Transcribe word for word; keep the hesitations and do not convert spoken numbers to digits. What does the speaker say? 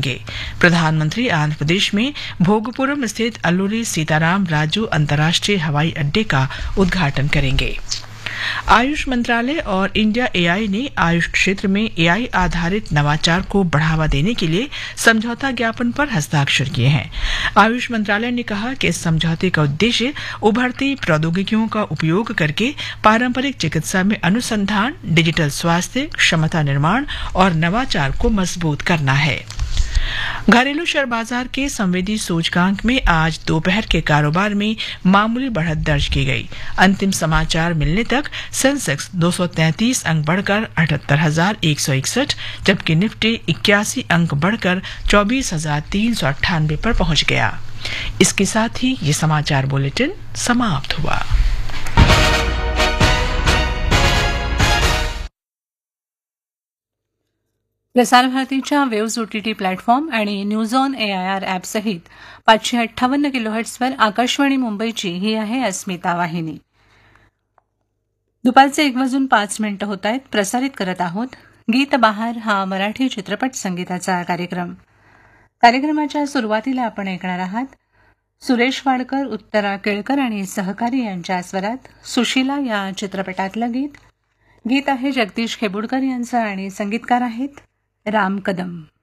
करेंगे। प्रधानमंत्री आंध्र प्रदेश में भोगपुरम स्थित अल्लूरी सीताराम राजू अंतर्राष्ट्रीय हवाई अड्डे का उद्घाटन करेंगे। आयुष मंत्रालय और इंडिया एआई ने आयुष क्षेत्र में एआई आधारित नवाचार को बढ़ावा देने के लिए समझौता ज्ञापन पर हस्ताक्षर किए हैं। आयुष मंत्रालय ने कहा कि इस समझौते का उद्देश्य उभरती प्रौद्योगिकियों का उपयोग करके पारंपरिक चिकित्सा में अनुसंधान, डिजिटल स्वास्थ्य, क्षमता निर्माण और नवाचार को मजबूत करना है। घरेलू शेयर बाजार के संवेदी सूचकांक में आज दोपहर के कारोबार में मामूली बढ़त दर्ज की गई। अंतिम समाचार मिलने तक सेंसेक्स दो सौ तैंतीस अंक बढ़कर अठहत्तर हजार एक सौ इकसठ, जबकि निफ्टी इक्यासी अंक बढ़कर चौबीस हजार तीन सौ अट्ठानबे पर पहुंच गया। इसके साथ ही ये समाचार बुलेटिन समाप्त हुआ। प्रसार भारतीच्या वेव्ज ओटीटी प्लॅटफॉर्म आणि न्यूज ऑन एआयआर ॲपसहित पाचशे अठ्ठावन्न किलोहर्ट्सवर आकाशवाणी मुंबईची ही आहे अस्मिता वाहिनी। दुपारचे एक वाजून पाच मिनिटं होत आहेत। प्रसारित करत आहोत गीत बहार हा मराठी चित्रपट संगीताचा कार्यक्रम। कार्यक्रमाच्या सुरुवातीला आपण ऐकणार आहात सुरेश वाडकर, उत्तरा केळकर आणि सहकारी यांच्या स्वरात सुशीला या चित्रपटातलं गीत। गीत आहे जगदीश खेबुडकर यांचं आणि संगीतकार आहेत राम कदम।